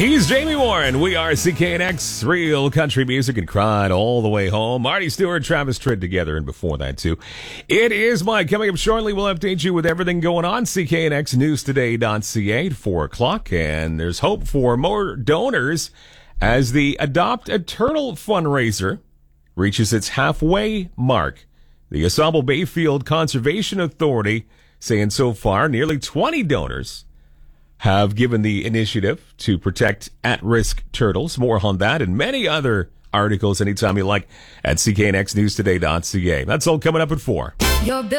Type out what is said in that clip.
He's Jamie Warren. We are CKNX, real country music and crime all the way home. Marty Stewart, Travis Tritt together, and before that, too. It is Mike. Coming up shortly, we'll update you with everything going on. CKNX Newstoday.ca at 4 o'clock, and there's hope for more donors as the Adopt a Turtle fundraiser reaches its halfway mark. The Asable Bayfield Conservation Authority saying so far nearly 20 donors have given the initiative to protect at-risk turtles. More on that and many other articles anytime you like at CKNXNewsToday.ca. That's all coming up at 4.